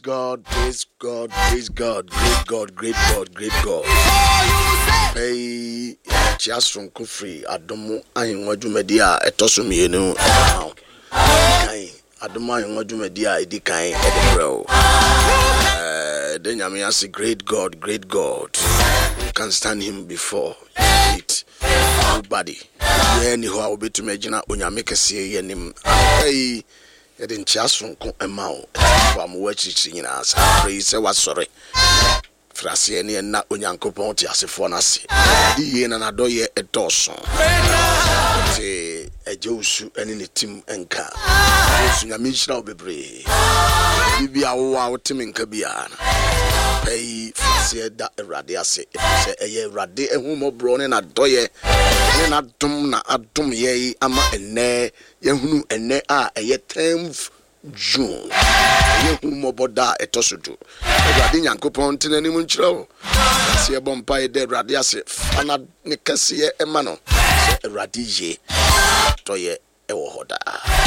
God, praise God, praise God, great God. Hey, Chiasron Kufri, Adomo, I want you media, Etosumienu, Adoma, I want you media, Edikai, Edinburgh. Then I say, great God, who can stand him before it? Nobody. Anyhow, I will be to imagine when you make a say, hey. Yedin Chiasron Emao from which in us. Praise I was sorry. Frasi any and not Unyanko Ponti as a phonasi. The yen and Adoye a Dawson. A Josu and in the team and car. Yamisha be brave. Libya wow Tim in Kabian. Pay Frasi that Radiasi. A year Radi and Humo Brown and Adoye. And Adum ye ama ene yehunu ene a eye 10th June yehumo boda etosudu Ewurade Nyankopɔn tenani mu nkyerɛw se ebompa ede Ewurade ase ana ne kase e ma no Ewurade ye toye ewo hoda.